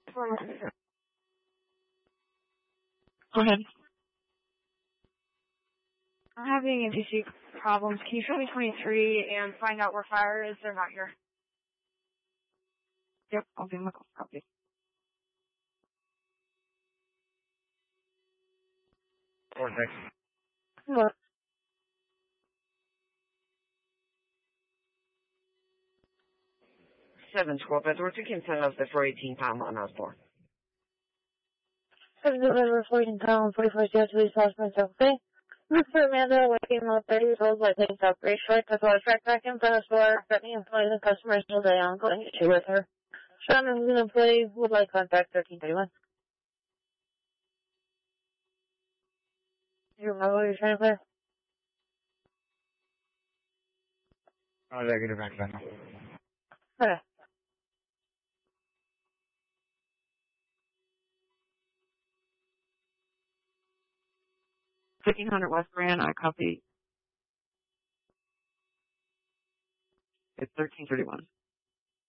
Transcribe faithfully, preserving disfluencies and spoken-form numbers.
Go ahead. I'm having A D C problems. Can you show me twenty-three and find out where fire is? They're not here. Yep, I'll give them a copy. Vortex. Look. seven twelve, Edwards, you can send us the four eighteen pound on us for. seven November, fourteen pound, forty-four zero two, South Minnesota. Okay. Mister Amanda, working on thirty years old, like things up very short, as well as track back in front of the store, threatening employees and customers all day on, going to issue with her. Sherman, who's an employee, would like contact thirteen thirty-one. Do you remember what you're trying to play? Oh, negative, accidental. Okay. fifteen hundred West Grand, I copy. It's thirteen thirty-one.